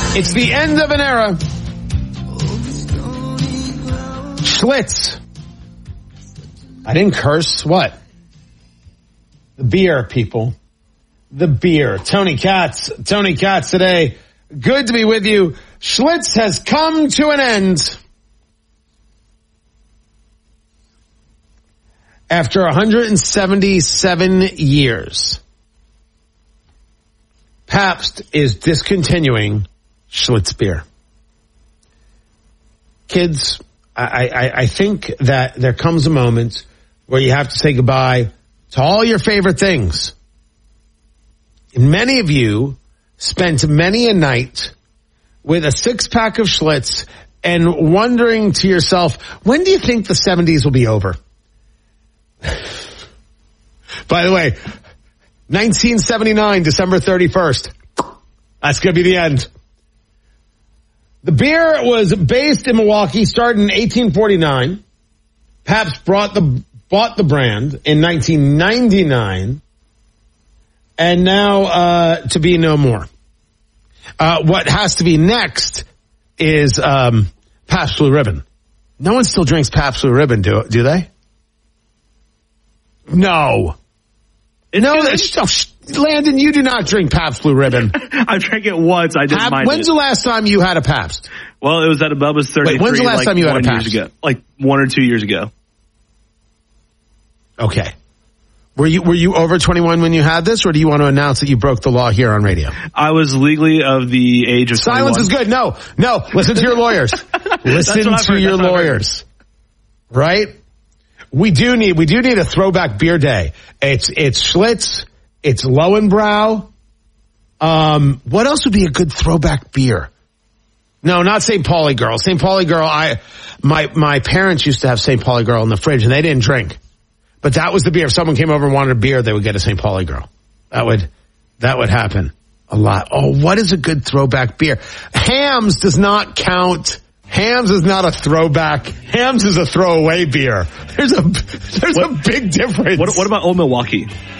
It's the end of an era. Schlitz. I didn't curse. What? The beer, people. The beer. Tony Katz today. Good to be with you. Schlitz has come to an end. After 177 years, Pabst is discontinuing Schlitz beer. Kids, I think that there comes a moment where you have to say goodbye to all your favorite things. And many of you spent many a night with a six-pack of Schlitz and wondering to yourself, when do you think the 70s will be over? By the way, 1979, December 31st. That's going to be the end. The beer was based in Milwaukee, started in 1849. Pabst bought the brand in 1999, and now to be no more. What has to be next is Pabst Blue Ribbon. No one still drinks Pabst Blue Ribbon, do they? No. Landon, you do not drink Pabst Blue Ribbon. I drank it once. I didn't mind it. When's the last time you had a Pabst? Well, it was at Bubba's 33. Wait, when's the last time you had a Pabst? Like 1 or 2 years ago. Okay. Were you over 21 when you had this, or do you want to announce that you broke the law here on radio? I was legally of the age of 21. Silence is good. No. Listen to your lawyers. Listen to your lawyers. Right? We do need a throwback beer day. It's Schlitz. It's Lowenbrau. What else would be a good throwback beer? No, not St. Pauli Girl. St. Pauli Girl, my parents used to have St. Pauli Girl in the fridge and they didn't drink. But that was the beer. If someone came over and wanted a beer, they would get a St. Pauli Girl. That would happen a lot. Oh, what is a good throwback beer? Hamm's does not count. Hamm's is not a throwback. Hamm's is a throwaway beer. There's a big difference. What about Old Milwaukee?